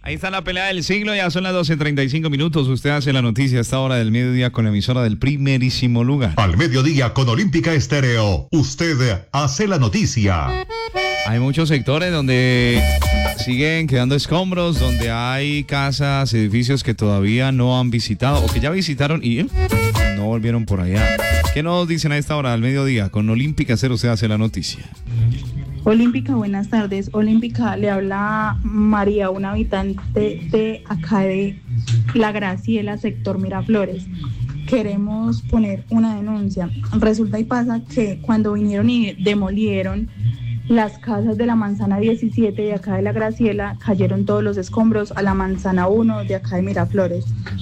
Ahí está la pelea del siglo, ya son las 12:35 minutos. Usted hace la noticia a esta hora del mediodía con la emisora del primerísimo lugar. Al mediodía con Olímpica Estéreo, usted hace la noticia. Hay muchos sectores donde siguen quedando escombros, donde hay casas, edificios que todavía no han visitado o que ya visitaron y no volvieron por allá. ¿Qué nos dicen a esta hora del mediodía? Con Olímpica Estéreo usted hace la noticia. Olímpica, buenas tardes. Olímpica, le habla María, una habitante de acá de La Graciela, sector Miraflores. Queremos poner una denuncia. Resulta y pasa que cuando vinieron y demolieron las casas de la manzana 17 de acá de La Graciela, cayeron todos los escombros a la manzana 1 de acá de Miraflores.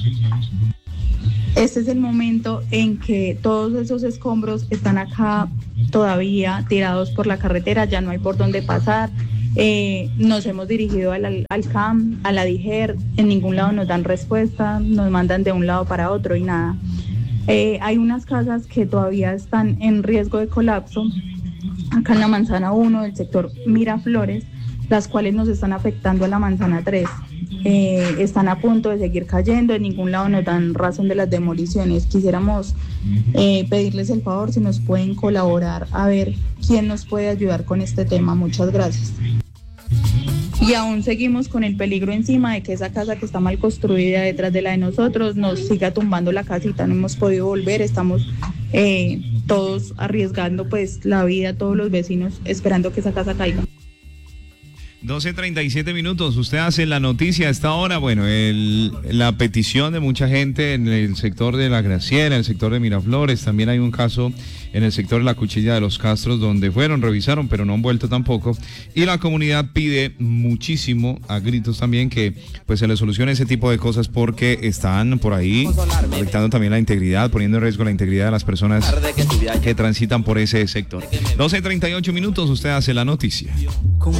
Este es el momento en que todos esos escombros están acá todavía tirados por la carretera, ya no hay por dónde pasar. Nos hemos dirigido al CAM, a la DIGER, en ningún lado nos dan respuesta, nos mandan de un lado para otro y nada. Hay unas casas que todavía están en riesgo de colapso, acá en la manzana 1 del sector Miraflores, las cuales nos están afectando a la manzana 3. Están a punto de seguir cayendo, en ningún lado nos dan razón de las demoliciones. Quisiéramos pedirles el favor si nos pueden colaborar a ver quién nos puede ayudar con este tema. Muchas gracias. Y aún seguimos con el peligro encima de que esa casa que está mal construida detrás de la de nosotros nos siga tumbando la casita. No hemos podido volver, estamos todos arriesgando pues la vida, todos los vecinos esperando que esa casa caiga. 12:37 minutos, usted hace la noticia a esta hora. Bueno, la petición de mucha gente en el sector de La Graciela, en el sector de Miraflores. También hay un caso en el sector de la Cuchilla de los Castros donde revisaron, pero no han vuelto tampoco. Y la comunidad pide muchísimo, a gritos también, que pues se le solucione ese tipo de cosas porque están por ahí afectando también la integridad, poniendo en riesgo la integridad de las personas que transitan por ese sector. 12:38 minutos, usted hace la noticia.